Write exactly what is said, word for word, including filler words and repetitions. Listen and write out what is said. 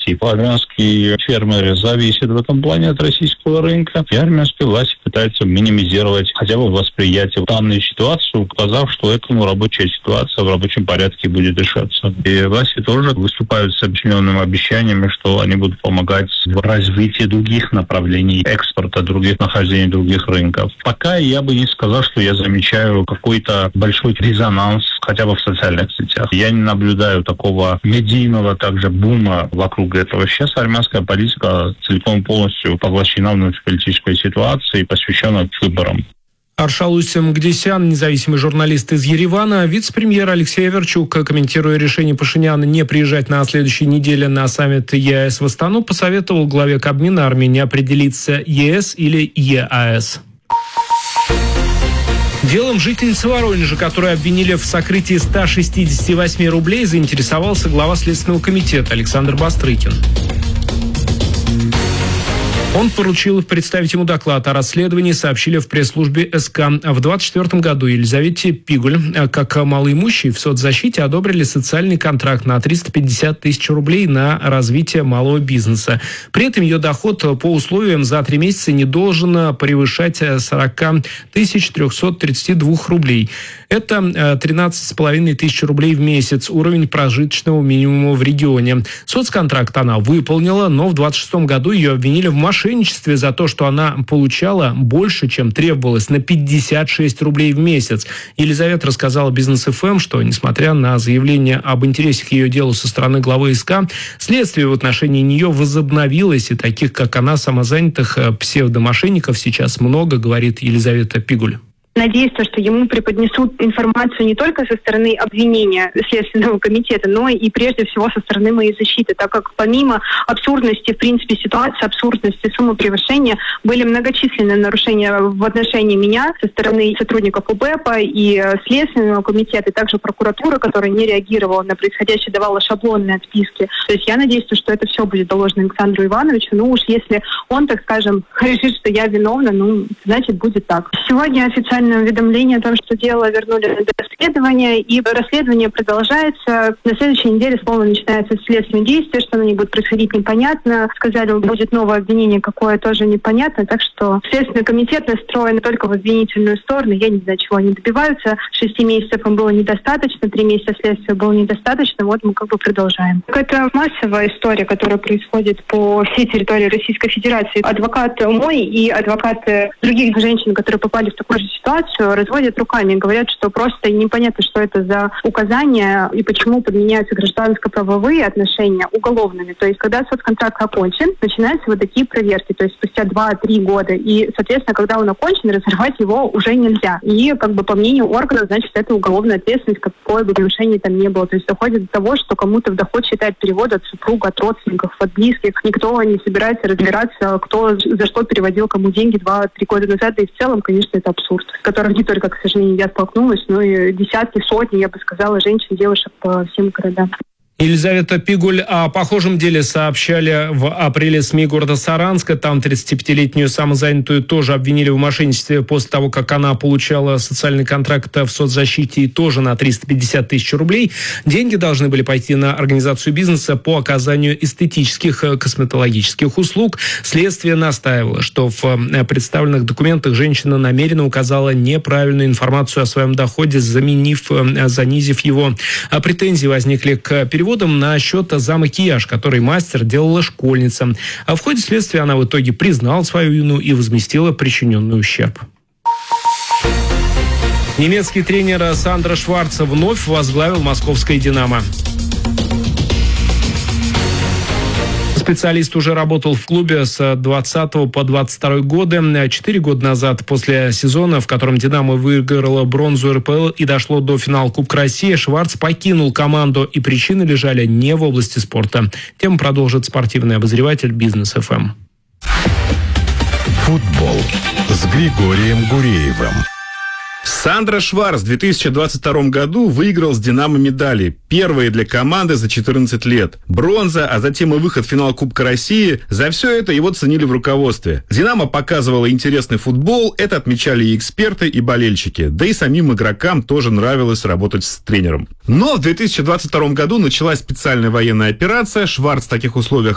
армянский. Армянские фермеры зависят в этом плане от российского рынка, и армянская власть пытается минимизировать хотя бы восприятие данной ситуации, указав, что этому рабочая ситуация в рабочем порядке будет решаться. И власти тоже выступают с определенными обещаниями, что они будут помогать в развитии других направлений экспорта, других нахождений других рынков. Пока я бы не сказал, что я замечаю какой-то большой резонанс, хотя бы в социальных сетях. Я не наблюдаю такого медийного также бума вокруг этого. Сейчас армянская политика целиком полностью поглощена внутриполитической ситуацией, посвящена выборам. Аршалус Мгдисян, независимый журналист из Еревана. Вице-премьер Алексей Аверчук, комментируя решение Пашиняна не приезжать на следующей неделе на саммит ЕАЭС в Астану, посоветовал главе Кабмина Армении определиться ЕС или ЕАЭС. Делом жительницы Воронежа, которую обвинили в сокрытии ста шестидесяти восьми рублей, заинтересовался глава Следственного комитета Александр Бастрыкин. Он поручил представить ему доклад о расследовании, сообщили в пресс-службе СК. В двадцать четвёртом году Елизавете Пигуль, как малоимущей, в соцзащите одобрили социальный контракт на триста пятьдесят тысяч рублей на развитие малого бизнеса. При этом ее доход по условиям за три месяца не должен превышать сорок тысяч триста тридцать два рублей. Это тринадцать с половиной тысяч рублей в месяц, уровень прожиточного минимума в регионе. Соцконтракт она выполнила, но в двадцать шестом году ее обвинили в мошенничестве за то, что она получала больше, чем требовалось, на пятьдесят шесть рублей в месяц. Елизавета рассказала Бизнес-ФМ, что, несмотря на заявление об интересе к ее делу со стороны главы СК, следствие в отношении нее возобновилось, и таких, как она, самозанятых псевдомошенников сейчас много, говорит Елизавета Пигуль. Надеюсь, что ему преподнесут информацию не только со стороны обвинения Следственного комитета, но и прежде всего со стороны моей защиты, так как помимо абсурдности, в принципе, ситуации, абсурдности суммы превышения, были многочисленные нарушения в отношении меня со стороны сотрудников УБЭПа и Следственного комитета, и также прокуратуры, которая не реагировала на происходящее, давала шаблонные отписки. То есть я надеюсь, что это все будет доложено Александру Ивановичу. Ну уж если он, так скажем, решит, что я виновна, ну, значит, будет так. Сегодня официально уведомление о том, что дело вернули на расследование, и расследование продолжается. На следующей неделе снова начинается следственное действие, что оно не будет происходить, непонятно. Сказали, будет новое обвинение, какое тоже непонятно. Так что Следственный комитет настроен только в обвинительную сторону. Я не знаю, чего они добиваются. Шести месяцев им было недостаточно, три месяца следствия было недостаточно. Вот мы как бы продолжаем. Это массовая история, которая происходит по всей территории Российской Федерации. Адвокат мой и адвокаты других женщин, которые попали в такую же ситуацию, разводят руками, говорят, что просто непонятно, что это за указания и почему подменяются гражданско-правовые отношения уголовными. То есть, когда соцконтракт окончен, начинаются вот такие проверки, то есть спустя два-три года. И, соответственно, когда он окончен, разорвать его уже нельзя. И, как бы, по мнению органов, значит, это уголовная ответственность, какое бы нарушение там не было. То есть, доходит до того, что кому-то в доход считает перевод от супруга, от родственников, от близких. Никто не собирается разбираться, кто за что переводил кому деньги два-три года назад. И в целом, конечно, это абсурд, с которым не только, к сожалению, я столкнулась, но и десятки, сотни, я бы сказала, женщин, девушек по всем городам. Елизавета Пигуль о похожем деле сообщали в апреле СМИ города Саранска. Там тридцатипятилетнюю самозанятую тоже обвинили в мошенничестве после того, как она получала социальный контракт в соцзащите и тоже на триста пятьдесят тысяч рублей. Деньги должны были пойти на организацию бизнеса по оказанию эстетических косметологических услуг. Следствие настаивало, что в представленных документах женщина намеренно указала неправильную информацию о своем доходе, заменив, занизив его. А претензии возникли к переводу на счет за макияж, который мастер делала школьница. А в ходе следствия она в итоге признала свою вину и возместила причиненный ущерб. Немецкий тренер Сандро Шварц вновь возглавил московское «Динамо». Специалист уже работал в клубе с двадцатого по двадцать второй годы. Четыре года назад, после сезона, в котором «Динамо» выиграла бронзу эр пэ эл и дошло до финала Кубка России, Шварц покинул команду, и причины лежали не в области спорта. Тему продолжит спортивный обозреватель Бизнес-ФМ. Футбол с Григорием Гуреевым. Сандро Шварц в две тысячи двадцать втором году выиграл с «Динамо» медали. Первые для команды за четырнадцать лет. Бронза, а затем и выход в финал Кубка России. За все это его ценили в руководстве. «Динамо» показывала интересный футбол. Это отмечали и эксперты, и болельщики. Да и самим игрокам тоже нравилось работать с тренером. Но в две тысячи двадцать втором году началась специальная военная операция. Шварц в таких условиях